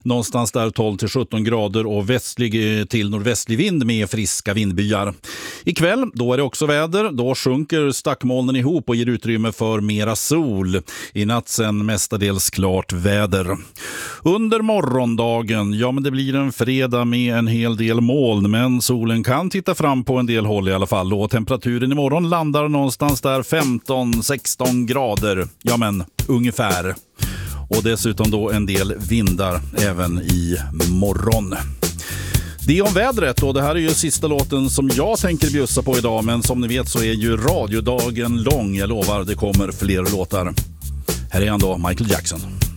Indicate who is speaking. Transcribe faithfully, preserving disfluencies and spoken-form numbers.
Speaker 1: Någonstans där tolv till sjutton grader och västlig till nordvästlig vind med friska vindbyar. Ikväll då är det också väder. Då sjunker stackmolnen ihop och ger utrymme för mera sol. I natt sen mestadels klart väder. Under morgondagen, ja men det blir en fredag med en hel del moln, men solen kan titta fram på en del håll i alla fall. Och temperaturen imorgon landar någonstans där femton sexton grader. Ja men ungefär. Och dessutom då en del vindar även i morgon. Det är om vädret och det här är ju sista låten som jag tänker bjussa på idag. Men som ni vet så är ju radiodagen lång. Jag lovar, det kommer fler låtar. Här är han då, Michael Jackson.